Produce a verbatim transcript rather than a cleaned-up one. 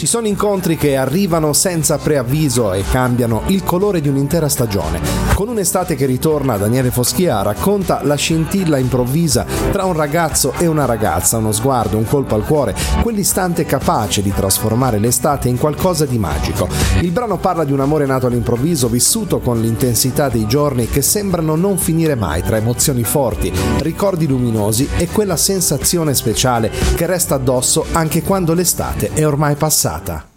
Ci sono incontri che arrivano senza preavviso e cambiano il colore di un'intera stagione. Con un'estate che ritorna, Daniele Foschia racconta la scintilla improvvisa tra un ragazzo e una ragazza, uno sguardo, un colpo al cuore, quell'istante capace di trasformare l'estate in qualcosa di magico. Il brano parla di un amore nato all'improvviso, vissuto con l'intensità dei giorni che sembrano non finire mai, tra emozioni forti, ricordi luminosi e quella sensazione speciale che resta addosso anche quando l'estate è ormai passata.